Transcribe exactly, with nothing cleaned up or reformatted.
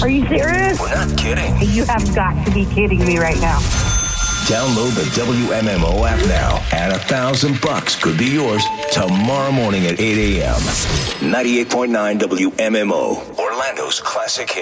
Are you serious? We're not kidding. You have got to be kidding me right now. Download the W M M O app now, and a thousand bucks could be yours tomorrow morning at eight a.m. ninety-eight point nine W M M O, Orlando's classic hit.